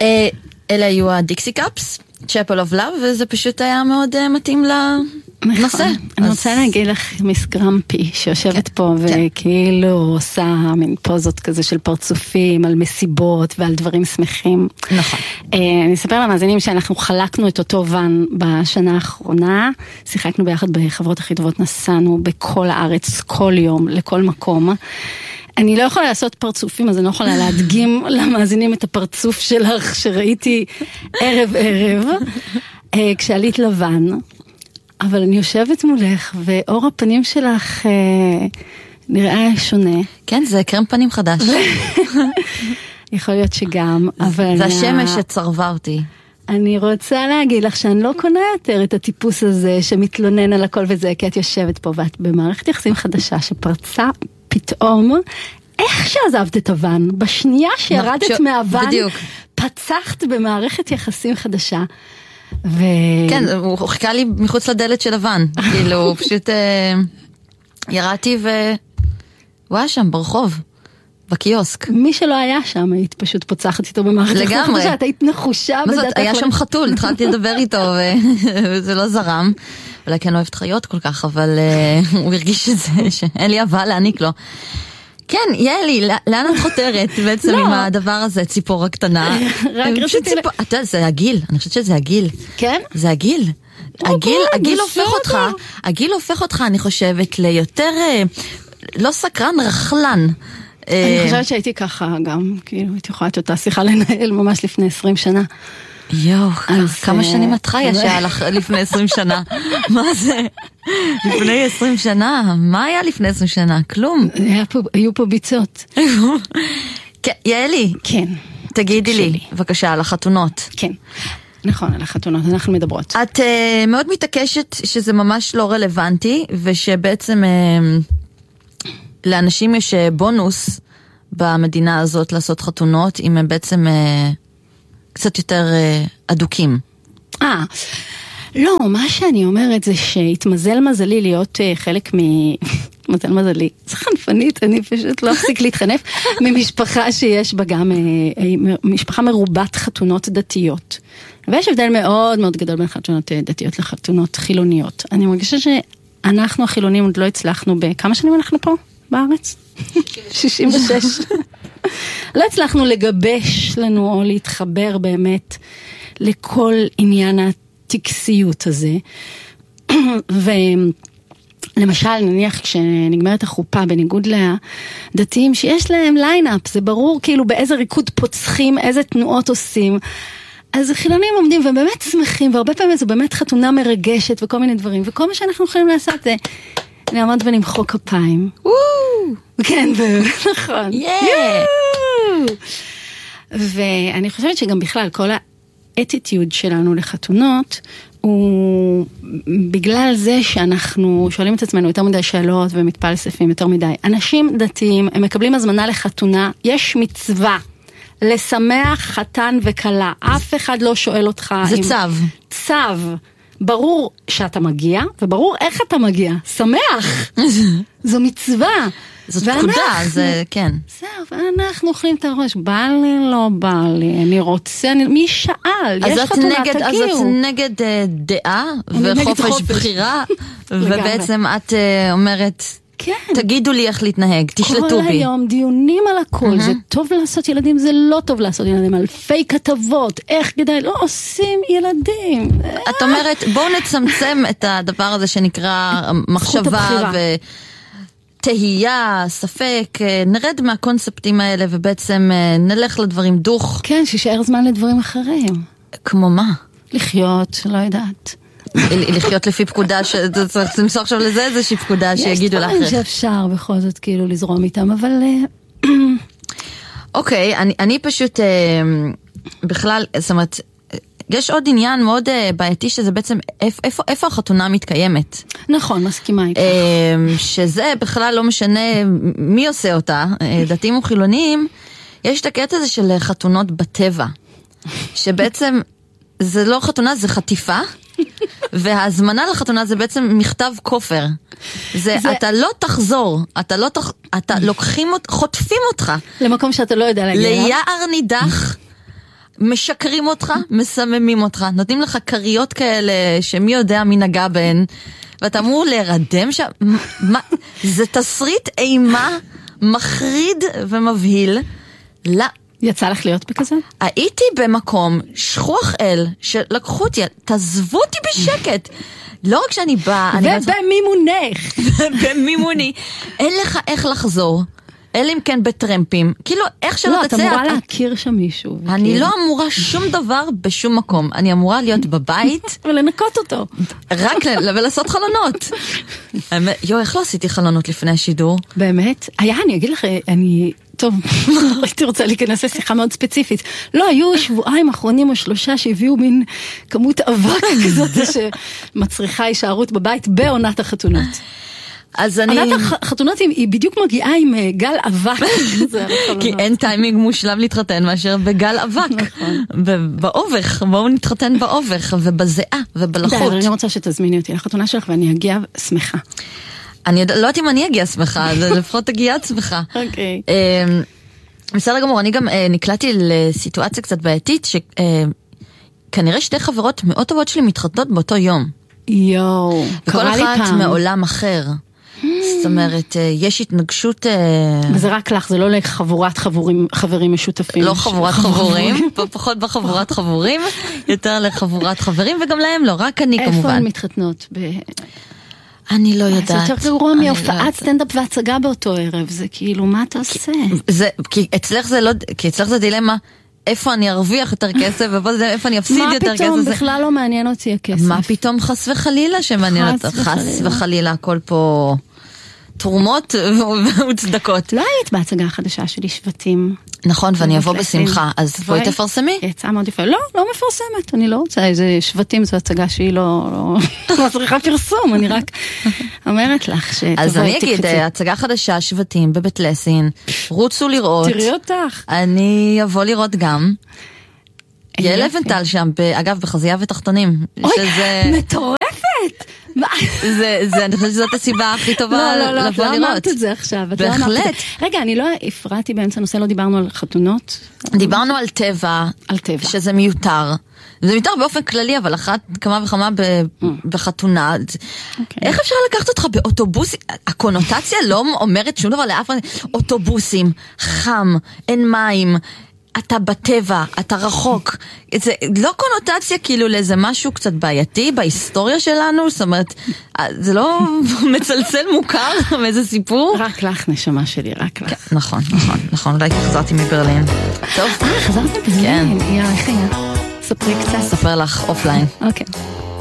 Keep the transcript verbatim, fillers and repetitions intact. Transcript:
אלה היו הדיקסי קאפס, צ'פל אוף לאב, וזה פשוט היה מאוד מתאים לנושא. אני רוצה להגיד לך מיס גרמפי, שיושבת פה וכאילו עושה מין פוזות כזה של פרצופים, על מסיבות ועל דברים שמחים. נכון. אני אספר למאזינים שאנחנו חלקנו את אותו ון בשנה האחרונה, שיחקנו ביחד בחברות הכי טובות, נסענו בכל הארץ, כל יום, לכל מקום. אני לא יכולה לעשות פרצופים, אז אני לא יכולה להדגים למאזינים את הפרצוף שלך שראיתי ערב ערב, כשעלית לבן, אבל אני יושבת מולך, ואור הפנים שלך נראה שונה. כן, זה קרם פנים חדש. יכול להיות שגם, אבל... זה השמש שצרבה אותי. אני רוצה להגיד לך שאני לא קונה יותר את הטיפוס הזה שמתלונן על הכל וזה, כי את יושבת פה ואת במערכת יחסים חדשה שפרצה פתאום, איך שעזבת את הוון, בשנייה שירדת מהוון, פצחת במערכת יחסים חדשה. ו... כן, הוא חיכה לי מחוץ לדלת של הוון, כאילו פשוט ירדתי והוא היה שם ברחוב. בקיוסק. מי שלא היה שם, היית פשוט פוצחת איתו במערכת. לגמרי. חדשה, את היית נחושה. מה זאת, היה שם חתול, התחלתי לדבר איתו, וזה לא זרם. אולי כן אוהבת חיות כל כך, אבל הוא הרגיש את זה, שאין לי אהבה להעניק לו. כן, יאלי, לאן את חותרת בעצם עם הדבר הזה, ציפור הקטנה? רק רציתי... אתה יודע, זה הגיל, אני חושבת שזה הגיל. כן? זה הגיל. הגיל, הגיל הופך אותך, הגיל הופך אותך, אני חושבת, ליותר, לא סקרן, רחלן. אני חושבת שהייתי ככה גם, כאילו, הייתי יכולה את אותה שיחה לנהל ממש לפני עשרים שנה. יואו, כמה שנים את חיה שהיה לך לפני עשרים שנה? מה זה? לפני עשרים שנה? מה היה לפני עשרים שנה? כלום. היו פה ביצות. יאלי. כן. תגידי לי, בבקשה, על החתונות. כן. נכון, על החתונות, אנחנו מדברות. את מאוד מתעקשת שזה ממש לא רלוונטי, ושבעצם... לאנשים יש בונוס במדינה הזאת לעשות חתונות, אם הם בעצם אה, קצת יותר אה, אדוקים. אה, לא, מה שאני אומרת זה שהתמזל מזלי להיות אה, חלק מ... מזל מזלי, זה חנפנית, אני פשוט לא אפסיק להתחנף, ממשפחה שיש בה גם, אה, אה, משפחה מרובת חתונות דתיות. ויש הבדל מאוד מאוד גדול בין חתונות דתיות לחתונות חילוניות. אני מרגישה שאנחנו החילונים עוד לא הצלחנו, בכמה שנים אנחנו פה? בארץ? שישים ושש. לא הצלחנו לגבש לנו או להתחבר באמת לכל עניין הטקסיות הזה. ולמשל, נניח כשנגמרת החופה, בניגוד לדתיים שיש להם ליינאפ, זה ברור כאילו באיזה ריקוד פוצחים, איזה תנועות עושים. אז חילונים עומדים ובאמת שמחים, והרבה פעמים זו באמת חתונה מרגשת וכל מיני דברים, וכל מה שאנחנו יכולים לעשות זה נעמוד ונמחוא כפיים. כן, נכון. ואני חושבת שגם בכלל כל האטיטיוד שלנו לחתונות הוא בגלל זה שאנחנו שואלים את עצמנו יותר מדי שאלות ומתפלספים יותר מדי. אנשים דתיים, הם מקבלים הזמנה לחתונה, יש מצווה לשמח חתן וכלה. אף אחד לא שואל אותך. זה צו. צו. ברור שאתה מגיע, וברור איך אתה מגיע. שמח. זו מצווה. זאת פקודה, זה כן. זהו, ואנחנו אוכלים את הראש. בא לי, לא בא לי. אני רוצה, אני, מי שאל? יש חתונה, תגיעו. אז את נגד דעה וחופש בחירה, ובעצם את אומרת... כן. תגידו לי איך להתנהג, תשלטו בי. כל היום דיונים על הכל, זה טוב לעשות ילדים, זה לא טוב לעשות ילדים, אלפי כתבות, איך כדאי, לא עושים ילדים. את אומרת, בואו נצמצם את הדבר הזה שנקרא מחשבה ותהייה, ספק, נרד מהקונספטים האלה ובעצם נלך לדברים דוך. כן, שישאר זמן לדברים אחרים. כמו מה? לחיות, לא יודעת. לחיות לפי פקודה, שצריך למסור עכשיו לזה איזושהי פקודה שיגידו לך. יש דברים שאפשר בכל זאת כאילו לזרום איתם, אבל... אוקיי, אני פשוט בכלל, זאת אומרת, יש עוד עניין מאוד בעייתי שזה בעצם איפה החתונה מתקיימת. נכון, מסכימה איתך. שזה בכלל לא משנה מי עושה אותה, דתיים וחילונים, יש את הקטע הזה של חתונות בטבע, שבעצם זה לא חתונה, זה חטיפה. וההזמנה לחתונה זה בעצם מכתב כופר. זה, זה... אתה לא תחזור, אתה לא תח... אתה לוקחים, חוטפים אותך. למקום שאתה לא יודע להגיע. ליער נידח, משקרים אותך, מסממים אותך, נותנים לך קריות כאלה שמי יודע מי נגע בהן, ואתה אמור להירדם שם, מה, זה תסריט אימה מחריד ומבהיל. לא. יצא לך להיות בכזה? הייתי במקום שכוח אל, שלקחו אותי, תעזבו אותי בשקט. לא רק שאני באה... ובמימונך. במימוני. אין לך איך לחזור. אלא אם כן בטרמפים. כאילו, איך שלא תצא... לא, את אמורה להכיר שם מישהו. אני לא אמורה שום דבר בשום מקום. אני אמורה להיות בבית. ולנקות אותו. רק ולעשות חלונות. יו, איך לא עשיתי חלונות לפני השידור? באמת? היה, אני אגיד לך, אני... טוב, הייתי רוצה להיכנס לשיחה מאוד ספציפית. לא, היו שבועיים אחרונים או שלושה שהביאו מין כמות אבק כזאת שמצריכה הישארות בבית בעונת החתונות. אז אני... עונת החתונות היא בדיוק מגיעה עם גל אבק. כי אין טיימינג מושלם להתחתן מאשר בגל אבק. באובך, בואו נתחתן באובך ובזיעה ובלחות. אני רוצה שתזמיני אותי לחתונה שלך ואני אגיע שמחה. אני לא יודעת אם אני אגיע שמחה, זה לפחות תגיע שמחה. אוקיי. בסדר גמור, אני גם נקלעתי לסיטואציה קצת בעייתית, שכנראה שתי חברות מאוד טובות שלי מתחתנות באותו יום. יואו, וכל אחת מעולם אחר. זאת אומרת, יש התנגשות... וזה רק לך, זה לא לחבורת חברים משותפים. לא חבורת חבורים, פחות בחבורת חבורים, יותר לחבורת חברים, וגם להם לא, רק אני כמובן. איפה הן מתחתנות? אני לא יודעת. זה יותר גרוע מהופעת סטנדאפ והצגה באותו ערב, זה כאילו, מה אתה עושה? כי אצלך זה לא, כי אצלך זה דילמה, איפה אני ארוויח יותר כסף, ואיפה אני אפסיד יותר כסף. מה פתאום, בכלל לא מעניין אותי הכסף. מה פתאום חס וחלילה שמעניין אותך? חס וחלילה, הכל פה תרומות וצדקות. לא היית בהצגה החדשה שלי שבטים. נכון, ואני אבוא בשמחה, אז בואי תפרסמי. יצאה מאוד יפה. לא, לא מפרסמת, אני לא רוצה, איזה שבטים זו הצגה שהיא לא צריכה פרסום, אני רק אומרת לך שתבואי תקפצי. אז אני אגיד, הצגה חדשה, שבטים בבית לסין, רוצו לראות. תראי אותך. אני אבוא לראות גם. יעל לבנטל שם, אגב, בחזייה ותחתונים. אוי, מטורפת! אני חושבת שזאת הסיבה הכי טובה לבוא לראות. לא, לא, לא אמרת את זה עכשיו. בהחלט. רגע, אני לא הפרעתי באמצע נושא, לא דיברנו על חתונות. דיברנו על טבע. על טבע. שזה מיותר. זה מיותר באופן כללי, אבל אחת כמה וכמה בחתונה. איך אפשר לקחת אותך באוטובוסים? הקונוטציה לא אומרת שום דבר לאף אחד. אוטובוסים, חם, אין מים. אתה בטבע, אתה רחוק. זה לא קונוטציה כאילו לאיזה משהו קצת בעייתי בהיסטוריה שלנו, זאת אומרת, זה לא מצלצל מוכר מאיזה סיפור. רק לך נשמה שלי, רק לך. נכון, נכון, נכון, אולי חזרתי מברלין. טוב. אה, חזרת מברלין? כן. יאללה, איך היה? ספרי קצת. ספר לך אופליין. אוקיי.